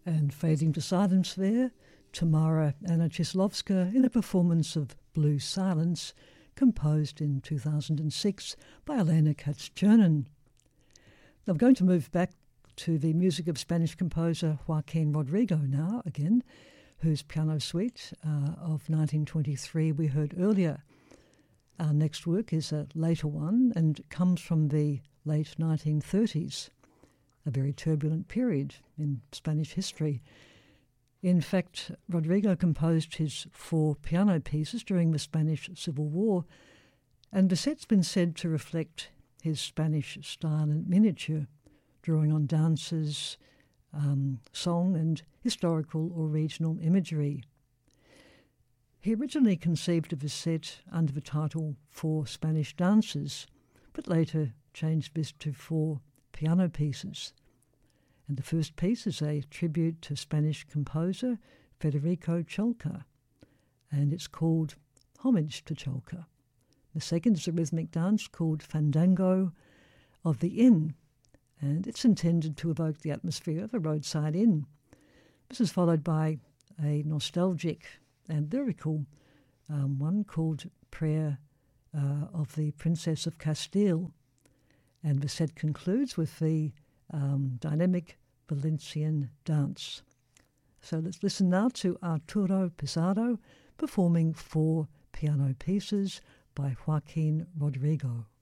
And fading to silence there, Tamara Anna Cheslovska in a performance of Blue Silence, composed in 2006 by Elena Katz-Chernin. I'm going to move back to the music of Spanish composer Joaquin Rodrigo now again, whose piano suite of 1923 we heard earlier. Our next work is a later one and comes from the late 1930s, a very turbulent period in Spanish history. In fact, Rodrigo composed his 4 piano pieces during the Spanish Civil War, and the set's been said to reflect his Spanish style in miniature, drawing on dances, song and historical or regional imagery. He originally conceived of a set under the title 4 Spanish Dances, but later changed this to 4 piano pieces. And the first piece is a tribute to Spanish composer Federico Cholca, and it's called Homage to Cholca. The second is a rhythmic dance called Fandango of the Inn, and it's intended to evoke the atmosphere of a roadside inn. This is followed by a nostalgic and lyrical one called Prayer of the Princess of Castile, and the set concludes with the dynamic Valencian dance. So let's listen now to Arturo Pizarro performing 4 piano pieces by Joaquin Rodrigo.